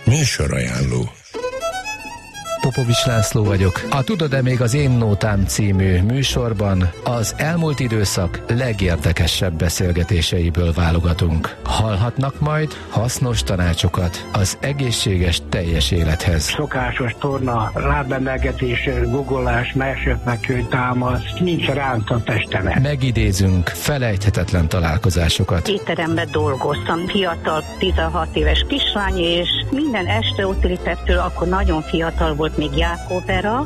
Műsorajánló. Popovics László vagyok. A Tudod-e még az Én Nótám című műsorban az elmúlt időszak legérdekesebb beszélgetéseiből válogatunk. Hallhatnak majd hasznos tanácsokat az egészséges teljes élethez. Szokásos torna, lábemelgetés, guggolás, melsőfekvő támasz, nincs ránc a testemen. Megidézünk felejthetetlen találkozásokat. Étteremben dolgoztam, fiatal, 16 éves kislány, és minden este ott lépett föl, akkor nagyon fiatal volt még Jákóbera,